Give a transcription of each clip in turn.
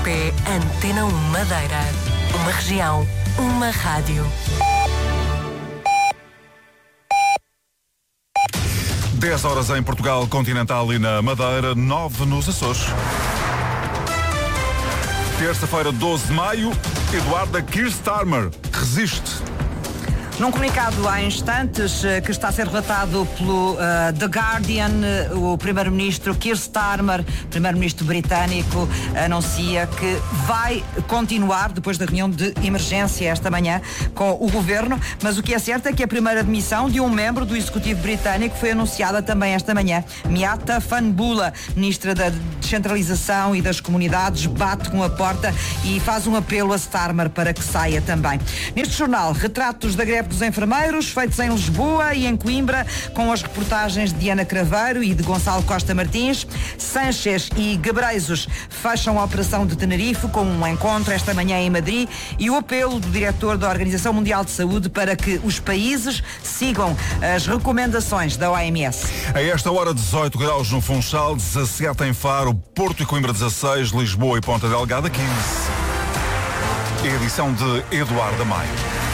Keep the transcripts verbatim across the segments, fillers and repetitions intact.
P Antena um Madeira. Uma região, uma rádio. dez horas em Portugal Continental e na Madeira, nove nos Açores. Terça-feira, doze de maio, Eduarda Keir Starmer resiste. Num comunicado há instantes que está a ser relatado pelo uh, The Guardian, o primeiro-ministro Keir Starmer, primeiro-ministro britânico, anuncia que vai continuar depois da reunião de emergência esta manhã com o governo, mas o que é certo é que a primeira demissão de um membro do executivo britânico foi anunciada também esta manhã. Miata Fahnbulleh, ministra da Descentralização e das Comunidades, bate com a porta e faz um apelo a Starmer para que saia também. Neste jornal, retratos da greve dos enfermeiros, feitos em Lisboa e em Coimbra, com as reportagens de Diana Craveiro e de Gonçalo Costa Martins. Sánchez e Gebreyesus fecham a operação de Tenerife com um encontro esta manhã em Madrid e o apelo do diretor da Organização Mundial de Saúde para que os países sigam as recomendações da O M S. A esta hora, dezoito graus no Funchal, dezassete em Faro, Porto e Coimbra dezasseis, Lisboa e Ponta Delgada quinze. Edição de Eduardo Maio.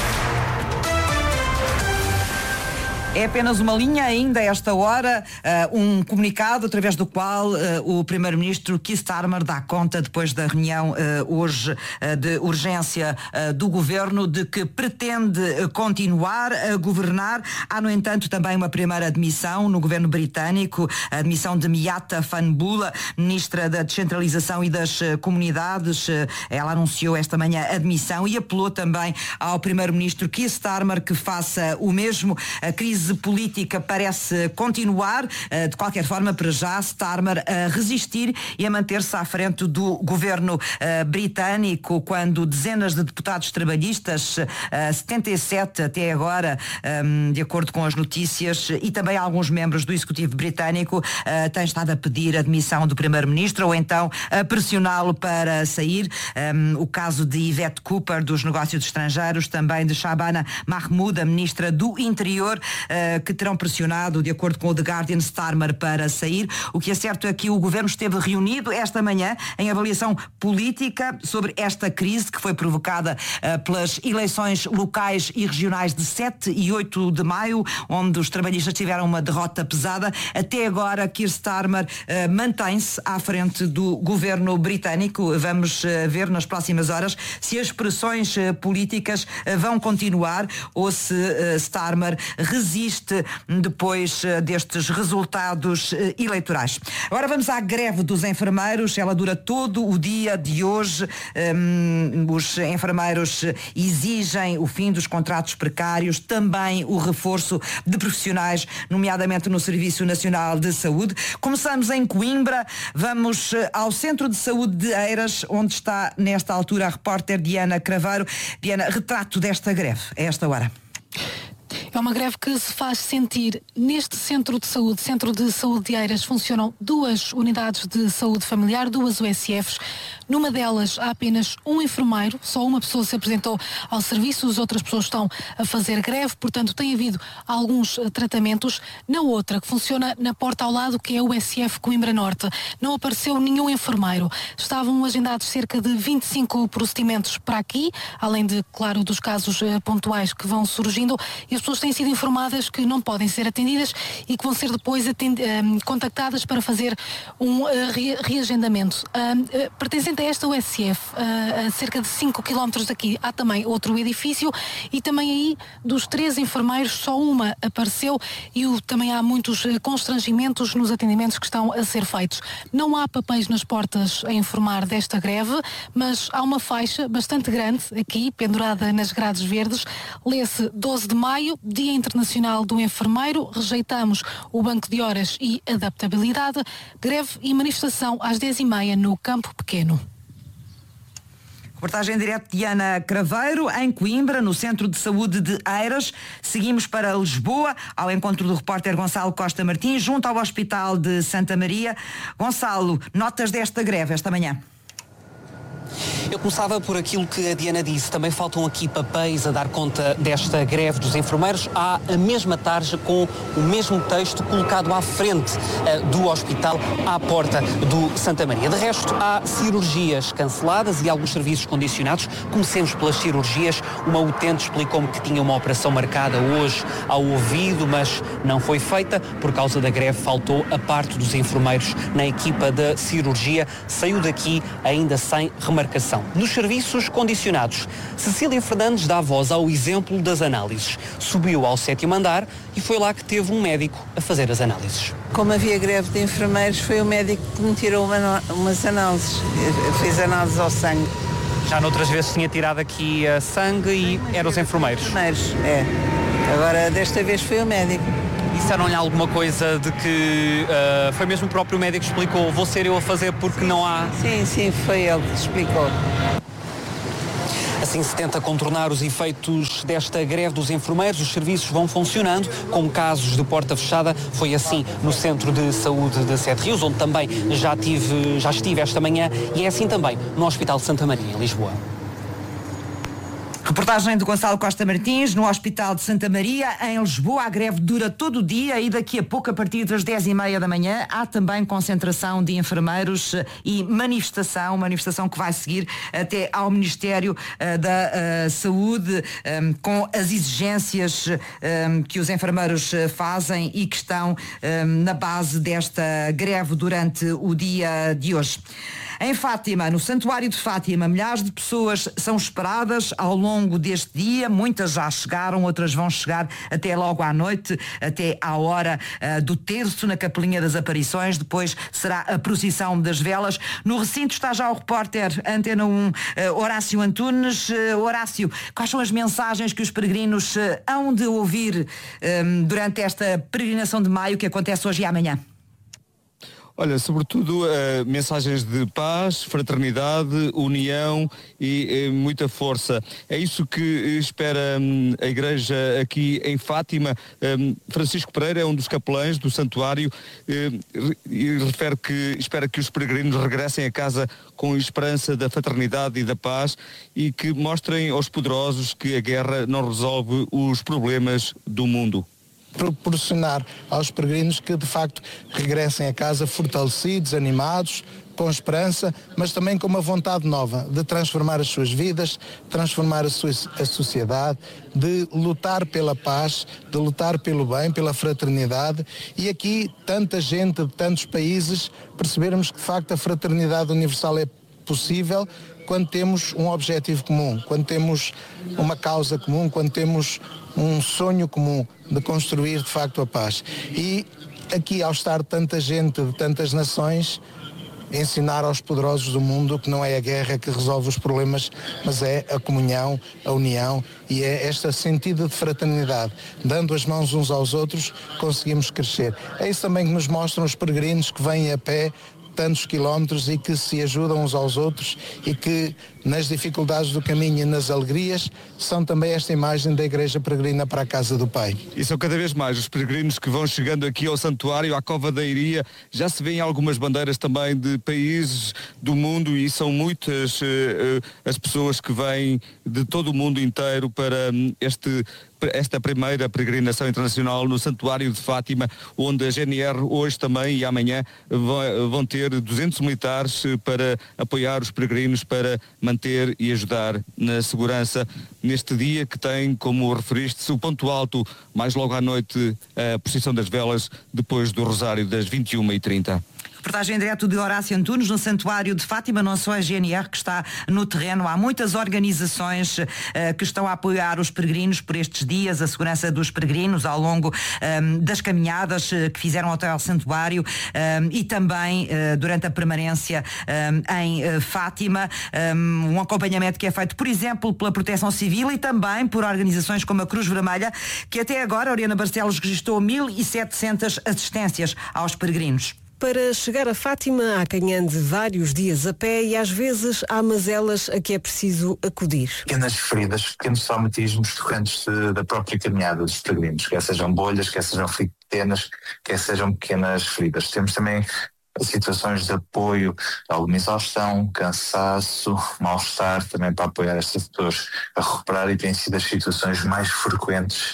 É apenas uma linha ainda a esta hora, uh, um comunicado através do qual uh, o primeiro-ministro Keir Starmer dá conta, depois da reunião uh, hoje uh, de urgência uh, do governo, de que pretende uh, continuar a governar. Há, no entanto, também uma primeira admissão no governo britânico, a admissão de Miata Fahnbulleh, ministra da Descentralização e das uh, Comunidades. Uh, ela anunciou esta manhã a admissão e apelou também ao primeiro-ministro Keir Starmer que faça o mesmo. A crise política parece continuar, de qualquer forma, para já, Starmer a resistir e a manter-se à frente do governo uh, britânico, quando dezenas de deputados trabalhistas, uh, setenta e sete até agora, um, de acordo com as notícias, e também alguns membros do executivo britânico uh, têm estado a pedir a demissão do primeiro-ministro ou então a pressioná-lo para sair. Um, o caso de Yvette Cooper, dos negócios estrangeiros, também de Shabana Mahmoud, a ministra do Interior, que terão pressionado, de acordo com o The Guardian, Starmer para sair. O que é certo é que o governo esteve reunido esta manhã em avaliação política sobre esta crise que foi provocada uh, pelas eleições locais e regionais de sete e oito de maio, onde os trabalhistas tiveram uma derrota pesada. Até agora, Keir Starmer uh, mantém-se à frente do governo britânico. Vamos uh, ver nas próximas horas se as pressões uh, políticas uh, vão continuar ou se uh, Starmer resiste depois uh, destes resultados uh, eleitorais. Agora vamos à greve dos enfermeiros. Ela dura todo o dia de hoje. Um, os enfermeiros exigem o fim dos contratos precários, também o reforço de profissionais, nomeadamente no Serviço Nacional de Saúde. Começamos em Coimbra, vamos ao Centro de Saúde de Eiras, onde está nesta altura a repórter Diana Craveiro. Diana, retrato desta greve a esta hora. É uma greve que se faz sentir neste centro de saúde, Centro de Saúde de Eiras. Funcionam duas unidades de saúde familiar, duas U S Fs. Numa delas há apenas um enfermeiro, só uma pessoa se apresentou ao serviço, as outras pessoas estão a fazer greve, portanto tem havido alguns tratamentos. Na outra, que funciona na porta ao lado, que é a U S F Coimbra Norte, não apareceu nenhum enfermeiro. Estavam agendados cerca de vinte e cinco procedimentos para aqui, além de, claro, dos casos uh, pontuais que vão surgindo, e as pessoas têm sido informadas que não podem ser atendidas e que vão ser depois atend- um, contactadas para fazer um uh, re- reagendamento. Uh, uh, pertencente a esta U S F, uh, a cerca de cinco quilómetros daqui, há também outro edifício e também aí dos três enfermeiros só uma apareceu e o, também há muitos uh, constrangimentos nos atendimentos que estão a ser feitos. Não há papéis nas portas a informar desta greve, mas há uma faixa bastante grande aqui, pendurada nas grades verdes, lê-se doze de maio, Dia Internacional do Enfermeiro, rejeitamos o banco de horas e adaptabilidade, greve e manifestação às dez e meia no Campo Pequeno. Reportagem direta de Ana Craveiro, em Coimbra, no Centro de Saúde de Eiras. Seguimos para Lisboa, ao encontro do repórter Gonçalo Costa Martins, junto ao Hospital de Santa Maria. Gonçalo, notas desta greve esta manhã? Eu Começava por aquilo que a Diana disse. Também faltam aqui papéis a dar conta desta greve dos enfermeiros. Há a mesma tarja com o mesmo texto colocado à frente uh, do hospital, à porta do Santa Maria. De resto, há cirurgias canceladas e alguns serviços condicionados. Comecemos pelas cirurgias. Uma utente explicou-me que tinha uma operação marcada hoje ao ouvido, mas não foi feita. Por causa da greve, faltou a parte dos enfermeiros na equipa da cirurgia. Saiu daqui ainda sem remarcação. Nos serviços condicionados, Cecília Fernandes dá voz ao exemplo das análises. Subiu ao sétimo andar e foi lá que teve um médico a fazer as análises. Como havia greve de enfermeiros, foi o médico que me tirou uma, umas análises. Fez análises ao sangue. Já noutras vezes tinha tirado aqui uh, sangue e eram os enfermeiros. Enfermeiros, é. Agora, desta vez foi o médico. Disseram-lhe alguma coisa de que uh, foi mesmo o próprio médico que explicou, vou ser eu a fazer porque não há... Sim, sim, foi ele que explicou. Assim se tenta contornar os efeitos desta greve dos enfermeiros. Os serviços vão funcionando, com casos de porta fechada. Foi assim no Centro de Saúde de Sete Rios, onde também já, tive, já estive esta manhã, e é assim também no Hospital de Santa Maria, em Lisboa. Reportagem de Gonçalo Costa Martins, no Hospital de Santa Maria, em Lisboa. A greve dura todo o dia e daqui a pouco, a partir das dez e meia da manhã, há também concentração de enfermeiros e manifestação, manifestação que vai seguir até ao Ministério uh, da uh, Saúde, um, com as exigências um, que os enfermeiros fazem e que estão um, na base desta greve durante o dia de hoje. Em Fátima, no Santuário de Fátima, milhares de pessoas são esperadas ao longo deste dia. Muitas já chegaram, outras vão chegar até logo à noite, até à hora uh, do terço, na Capelinha das Aparições. Depois será a procissão das velas. No recinto está já o repórter Antena um, uh, Horácio Antunes. Uh, Horácio, quais são as mensagens que os peregrinos uh, hão de ouvir um, durante esta peregrinação de maio que acontece hoje e amanhã? Olha, sobretudo uh, mensagens de paz, fraternidade, união e uh, muita força. É isso que espera um, a Igreja aqui em Fátima. Um, Francisco Pereira é um dos capelães do santuário uh, e refere que espera que os peregrinos regressem a casa com esperança da fraternidade e da paz e que mostrem aos poderosos que a guerra não resolve os problemas do mundo. Proporcionar aos peregrinos que de facto regressem a casa fortalecidos, animados, com esperança, mas também com uma vontade nova de transformar as suas vidas, transformar a, sua, a sociedade, de lutar pela paz, de lutar pelo bem, pela fraternidade. E aqui tanta gente de tantos países, percebermos que de facto a fraternidade universal é possível quando temos um objetivo comum, quando temos uma causa comum, quando temos um sonho comum de construir de facto a paz. E aqui, ao estar tanta gente de tantas nações, ensinar aos poderosos do mundo que não é a guerra que resolve os problemas, mas é a comunhão, a união, e é este sentido de fraternidade. Dando as mãos uns aos outros, conseguimos crescer. É isso também que nos mostram os peregrinos que vêm a pé tantos quilómetros e que se ajudam uns aos outros e que nas dificuldades do caminho e nas alegrias são também esta imagem da Igreja Peregrina para a Casa do Pai. E são cada vez mais os peregrinos que vão chegando aqui ao santuário, à Cova da Iria. Já se vêem algumas bandeiras também de países do mundo e são muitas uh, uh, as pessoas que vêm de todo o mundo inteiro para um, este esta primeira peregrinação internacional no Santuário de Fátima, onde a G N R hoje também e amanhã vão ter duzentos militares para apoiar os peregrinos para manter e ajudar na segurança neste dia que tem, como referiste, o ponto alto, mais logo à noite, a procissão das velas, depois do Rosário das vinte e uma e trinta. Reportagem em direto de Horácio Antunes no Santuário de Fátima. Não só a G N R que está no terreno, há muitas organizações uh, que estão a apoiar os peregrinos por estes dias, a segurança dos peregrinos ao longo um, das caminhadas uh, que fizeram até ao Santuário um, e também uh, durante a permanência um, em uh, Fátima, um, um acompanhamento que é feito, por exemplo, pela Proteção Civil e também por organizações como a Cruz Vermelha, que até agora, Oriana Barcelos, registrou mil e setecentas assistências aos peregrinos. Para chegar a Fátima há quem ande vários dias a pé e às vezes há mazelas a que é preciso acudir. Pequenas feridas, pequenos traumatismos decorrentes da própria caminhada dos peregrinos, quer sejam bolhas, quer sejam pequenas, quer sejam pequenas feridas. Temos também situações de apoio, alguma exaustão, cansaço, mal-estar, também para apoiar estas pessoas a recuperar, e têm sido as situações mais frequentes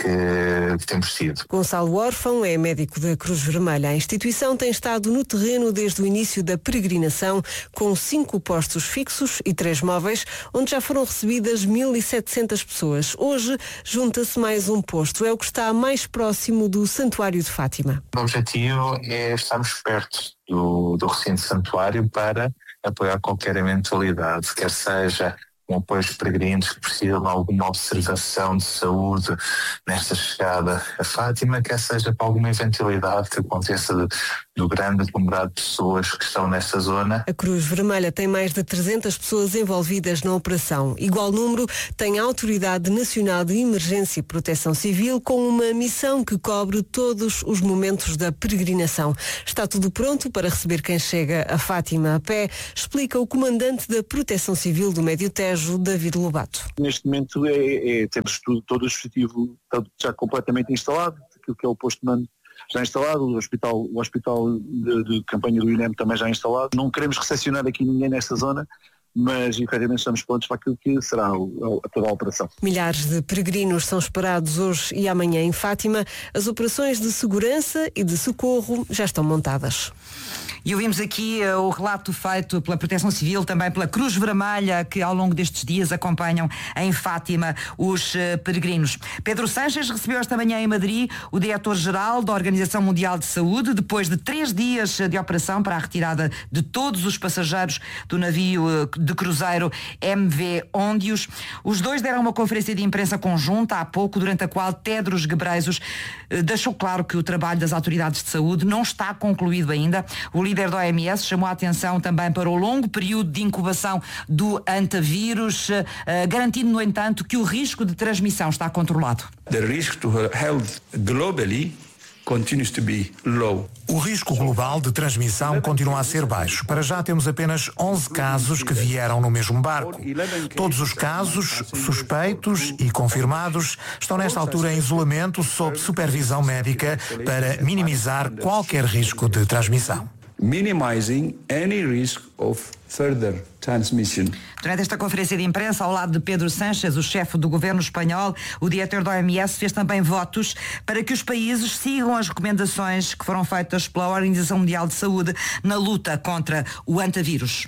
que temos tido. Gonçalo Órfão é médico da Cruz Vermelha. A instituição tem estado no terreno desde o início da peregrinação, com cinco postos fixos e três móveis, onde já foram recebidas mil e setecentas pessoas. Hoje junta-se mais um posto. É o que está mais próximo do Santuário de Fátima. O objetivo é estarmos perto do, do recinto santuário para apoiar qualquer eventualidade, quer seja um apoio aos peregrinos que precisam de alguma observação de saúde nesta chegada a Fátima, quer seja para alguma eventualidade que aconteça de, do grande aglomerado de pessoas que estão nesta zona. A Cruz Vermelha tem mais de trezentas pessoas envolvidas na operação. Igual número tem a Autoridade Nacional de Emergência e Proteção Civil, com uma missão que cobre todos os momentos da peregrinação. Está tudo pronto para receber quem chega a Fátima a pé, explica o comandante da Proteção Civil do Médio Tejo, David Lobato. Neste momento é, é, temos tudo, todo o dispositivo já completamente instalado, aquilo que é o posto de mando já instalado, o hospital, o hospital de, de campanha do I N E M também já instalado. Não queremos recepcionar aqui ninguém nesta zona, mas efetivamente estamos prontos para aquilo que será o, a, toda a operação. Milhares de peregrinos são esperados hoje e amanhã em Fátima. As operações de segurança e de socorro já estão montadas. E ouvimos aqui uh, o relato feito pela Proteção Civil, também pela Cruz Vermelha, que ao longo destes dias acompanham em Fátima os uh, peregrinos. Pedro Sánchez recebeu esta manhã em Madrid o diretor-geral da Organização Mundial de Saúde, depois de três dias de operação para a retirada de todos os passageiros do navio uh, de cruzeiro M V Ondius. Os dois deram uma conferência de imprensa conjunta há pouco, durante a qual Tedros Ghebreyesus uh, deixou claro que o trabalho das autoridades de saúde não está concluído ainda. O líder da O M S chamou a atenção também para o longo período de incubação do antavírus, garantindo, no entanto, que o risco de transmissão está controlado. The risk to health globally continues to be low. O risco global de transmissão continua a ser baixo. Para já temos apenas onze casos que vieram no mesmo barco. Todos os casos suspeitos e confirmados estão nesta altura em isolamento sob supervisão médica para minimizar qualquer risco de transmissão. Minimizing any risk of further transmission. Durante esta conferência de imprensa, ao lado de Pedro Sánchez, o chefe do governo espanhol, o diretor da O M S fez também votos para que os países sigam as recomendações que foram feitas pela Organização Mundial de Saúde na luta contra o antavírus.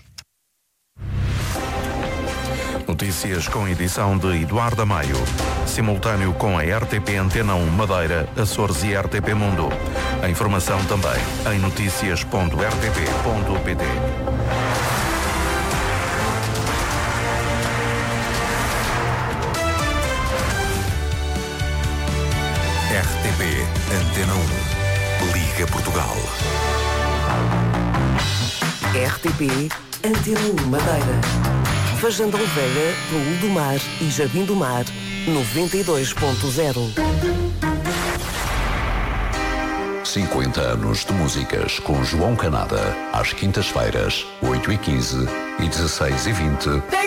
Notícias com edição de Eduardo Maio. Simultâneo com a R T P Antena um Madeira, Açores e R T P Mundo. A informação também em notícias ponto r t p ponto p t. R T P Antena um. Liga Portugal. R T P Antena um Madeira. Vajandão Velha, Baú do Mar e Jardim do Mar, noventa e dois ponto zero. cinquenta anos de músicas com João Canada, às quintas-feiras, oito e quinze e dezesseis e vinte.